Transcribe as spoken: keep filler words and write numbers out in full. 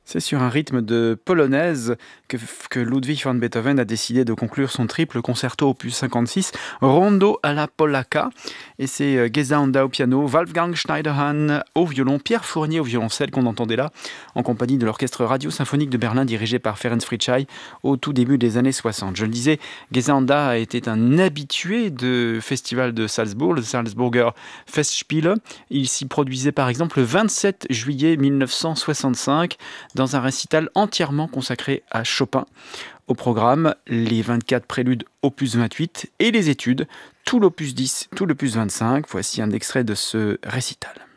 C'est sur un rythme de polonaise que, que Ludwig van Beethoven a décidé de conclure son triple concerto opus cinquante-six, Rondo alla Polacca. Et c'est euh, Geza Honda au piano, Wolfgang Schneiderhan au violon, Pierre Fournier au violoncelle qu'on entendait là, en compagnie de l'orchestre radio-symphonique de Berlin dirigé par Ferenc Fritzsche au tout début des années soixante. Je le disais, Geza Honda a été un habitué de festival de Salzbourg, le Salzburger Festspiele. Il s'y produisait par exemple le vingt-sept juillet mille neuf cent soixante-cinq dans un récital entièrement consacré à Chopin. Au programme, les vingt-quatre préludes opus vingt-huit et les études, tout l'opus dix, tout l'opus vingt-cinq. Voici un extrait de ce récital.